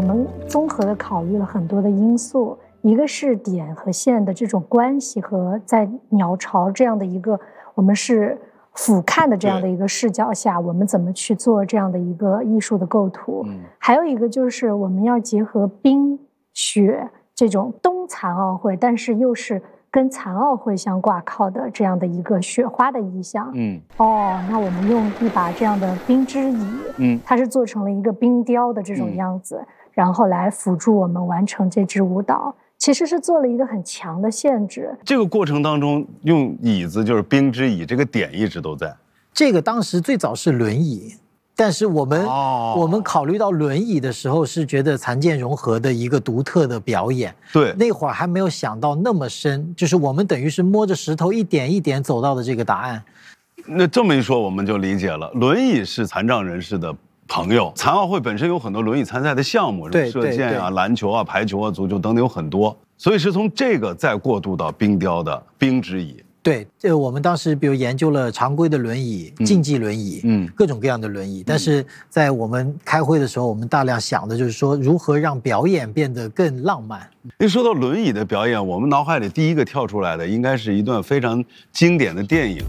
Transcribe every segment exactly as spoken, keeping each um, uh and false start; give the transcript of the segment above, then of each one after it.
们综合的考虑了很多的因素，一个是点和线的这种关系，和在鸟巢这样的一个我们是俯瞰的这样的一个视角下，我们怎么去做这样的一个艺术的构图。嗯，还有一个就是我们要结合冰雪这种冬残奥会，但是又是跟残奥会相挂靠的这样的一个雪花的意象。嗯，哦，那我们用一把这样的冰之椅，嗯，它是做成了一个冰雕的这种样子，嗯，然后来辅助我们完成这支舞蹈。其实是做了一个很强的限制。 这个过程当中用椅子就是冰之椅，这个点一直都在。 这个当时最早是轮椅，但是我们、哦、我们考虑到轮椅的时候是觉得残健融合的一个独特的表演。 对， 那会儿还没有想到那么深，就是我们等于是摸着石头一点一点走到的这个答案。 那这么一说我们就理解了，轮椅是残障人士的朋友，残奥会本身有很多轮椅参赛的项目， 对， 射箭啊、篮球啊、排球啊、足球等等有很多，所以是从这个再过渡到冰雕的冰之椅。 对，这我们当时比如研究了常规的轮椅、嗯、竞技轮椅，嗯，各种各样的轮椅，但是在我们开会的时候，我们大量想的就是说如何让表演变得更浪漫。 一说到轮椅的表演，我们脑海里第一个跳出来的应该是一段非常经典的电影。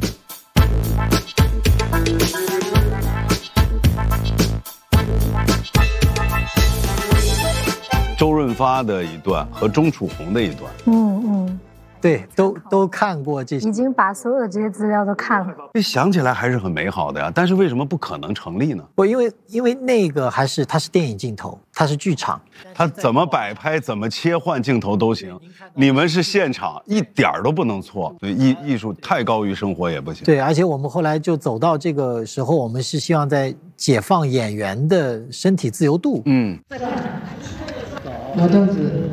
周润发的一段和钟楚红的一段， 嗯嗯， 对，都都看过这些， 已经把所有的这些资料都看了。 这想起来还是很美好的呀，但是为什么不可能成立呢？ 不，因为因为那个还是它是电影镜头，它是剧场， 它怎么摆拍、怎么切换镜头都行。你们是现场，一点都不能错。对，艺艺术太高于生活也不行。 对，而且我们后来就走到这个时候，我们是希望在解放演员的身体自由度。嗯。 挪凳子，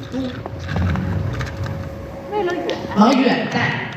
为了远，往远带。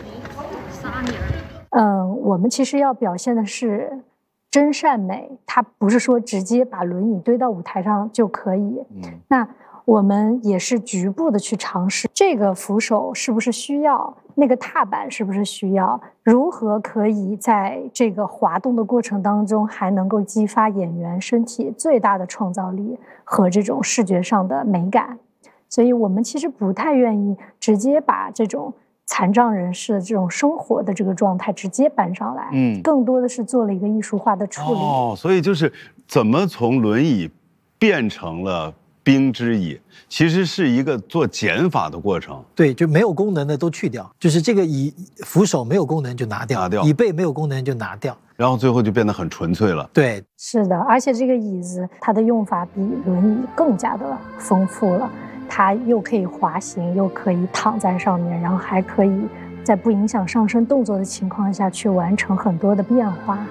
嗯，我们其实要表现的是真善美，它不是说直接把轮椅堆到舞台上就可以。嗯，那我们也是局部的去尝试，这个扶手是不是需要，那个踏板是不是需要，如何可以在这个滑动的过程当中还能够激发演员身体最大的创造力和这种视觉上的美感。所以我们其实不太愿意直接把这种残障人士的这种生活的这个状态直接搬上来，嗯，更多的是做了一个艺术化的处理。 哦，所以就是怎么从轮椅变成了冰之椅，其实是一个做减法的过程。 对，就没有功能的都去掉，就是这个椅扶手没有功能就拿掉， 拿掉， 椅背没有功能就拿掉， 然后最后就变得很纯粹了。 对， 是的，而且这个椅子它的用法比轮椅更加的丰富了，它又可以滑行，又可以躺在上面，然后还可以在不影响上身动作的情况下去完成很多的变化。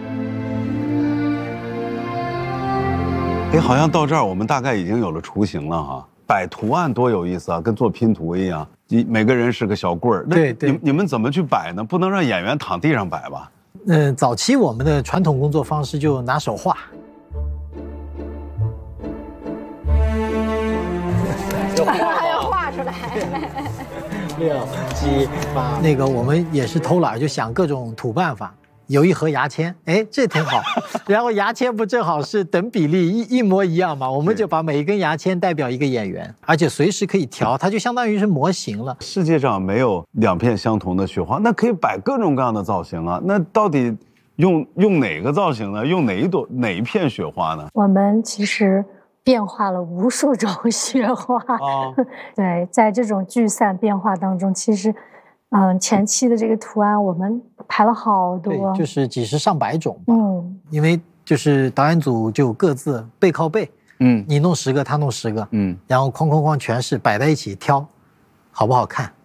哎，好像到这儿我们大概已经有了雏形了哈。摆图案多有意思啊，跟做拼图一样，你每个人是个小棍儿。 对对， 你你们怎么去摆呢？不能让演员躺地上摆吧？ 嗯，早期我们的传统工作方式就拿手画。 还要画出来。 六七八，那个我们也是偷懒，就想各种土办法。有一盒牙签，哎，这挺好。然后牙签不正好是等比例一一模一样吗？我们就把每一根牙签代表一个演员，而且随时可以调，它就相当于是模型了。 世界上没有两片相同的雪花，那可以摆各种各样的造型啊。那到底用用哪个造型呢？用哪一朵哪一片雪花呢？ 我们其实变化了无数种雪花。哦，对，在这种聚散变化当中，其实。嗯，前期的这个图案我们排了好多， 对，就是几十上百种吧。嗯，因为就是导演组就各自背靠背，嗯，你弄十个，他弄十个，嗯，然后哐哐哐全是摆在一起挑，好不好看？